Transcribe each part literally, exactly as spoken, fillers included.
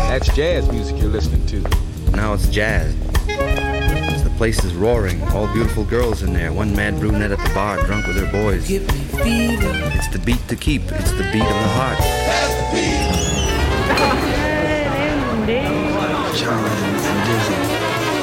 That's jazz music you're listening to. Now it's jazz. The place is roaring. All beautiful girls in there. One mad brunette at the bar, drunk with her boys. Give me fever. It's the beat to keep. It's the beat of the heart. That's the beat. Charlie and Dizzy.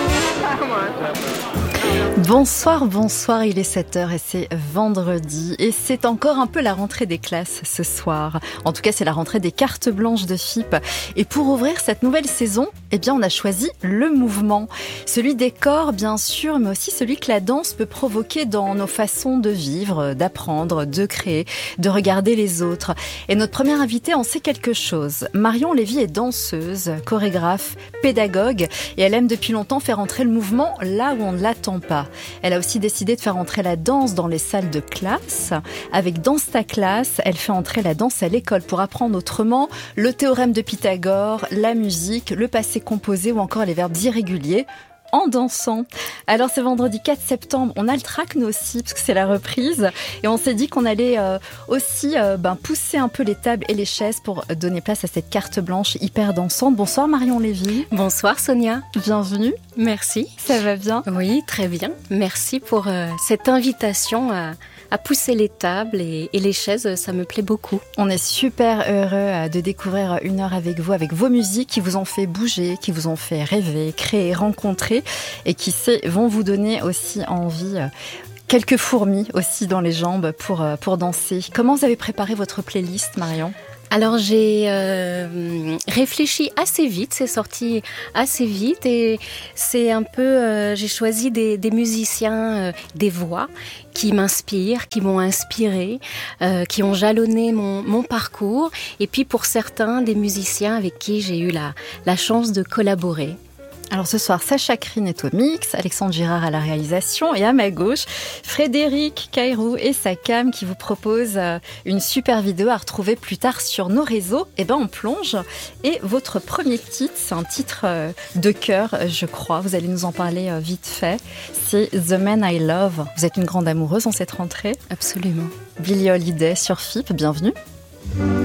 Bonsoir, bonsoir, il est sept heures et c'est vendredi et c'est encore un peu la rentrée des classes ce soir. En tout cas, c'est la rentrée des cartes blanches de F I P. Et pour ouvrir cette nouvelle saison, eh bien, on a choisi le mouvement. Celui des corps, bien sûr, mais aussi celui que la danse peut provoquer dans nos façons de vivre, d'apprendre, de créer, de regarder les autres. Et notre première invitée en sait quelque chose. Marion Lévy est danseuse, chorégraphe, pédagogue et elle aime depuis longtemps faire entrer le mouvement là où on ne l'attend pas. Elle a aussi décidé de faire entrer la danse dans les salles de classe. Avec Danse ta classe, elle fait entrer la danse à l'école pour apprendre autrement le théorème de Pythagore, la musique, le passé composé ou encore les verbes irréguliers en dansant. Alors c'est vendredi quatre septembre, on a le track nous aussi parce que c'est la reprise et on s'est dit qu'on allait euh, aussi euh, ben, pousser un peu les tables et les chaises pour donner place à cette carte blanche hyper dansante. Bonsoir Marion Lévy. Bonsoir Sonia. Bienvenue. Merci. Ça va bien? Oui, très bien. Merci pour euh, cette invitation à, à pousser les tables et, et les chaises, ça me plaît beaucoup. On est super heureux de découvrir une heure avec vous, avec vos musiques qui vous ont fait bouger, qui vous ont fait rêver, créer, rencontrer et qui sait, vont vous donner aussi envie, euh, quelques fourmis aussi dans les jambes pour, euh, pour danser. Comment vous avez préparé votre playlist, Marion ? Alors j'ai euh, réfléchi assez vite, c'est sorti assez vite et c'est un peu, euh, j'ai choisi des, des musiciens, euh, des voix qui m'inspirent, qui m'ont inspiré, euh, qui ont jalonné mon, mon parcours et puis pour certains des musiciens avec qui j'ai eu la, la chance de collaborer. Alors ce soir, Sacha Crine est au mix, Alexandre Girard à la réalisation et à ma gauche, Frédéric Cairou et sa cam qui vous propose une super vidéo à retrouver plus tard sur nos réseaux. Et ben on plonge et votre premier titre, c'est un titre de cœur, je crois, vous allez nous en parler vite fait, c'est The Man I Love. Vous êtes une grande amoureuse en cette rentrée ? Absolument. Billie Holiday sur F I P, bienvenue.